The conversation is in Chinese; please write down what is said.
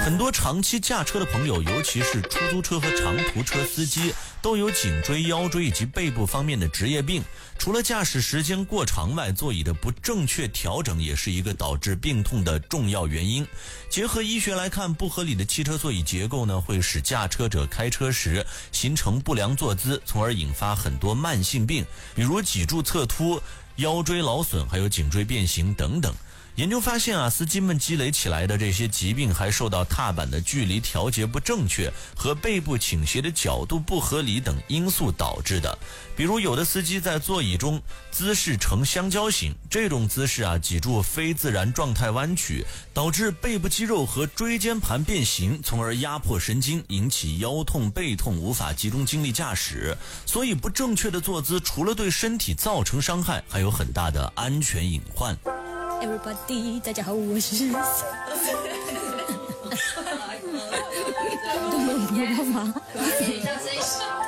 很多长期驾车的朋友，尤其是出租车和长途车司机，都有颈椎、腰椎以及背部方面的职业病。除了驾驶时间过长外，座椅的不正确调整也是一个导致病痛的重要原因。结合医学来看，不合理的汽车座椅结构呢，会使驾车者开车时形成不良坐姿，从而引发很多慢性病，比如脊柱侧凸、腰椎劳损，还有颈椎变形等等。研究发现司机们积累起来的这些疾病还受到踏板的距离调节不正确和背部倾斜的角度不合理等因素导致的。比如有的司机在座椅中姿势呈香蕉形，这种姿势脊柱非自然状态弯曲，导致背部肌肉和椎间盘变形，从而压迫神经，引起腰痛、背痛，无法集中精力驾驶。所以不正确的坐姿除了对身体造成伤害，还有很大的安全隐患。 Everybody， 大家好，我是都没有帮忙。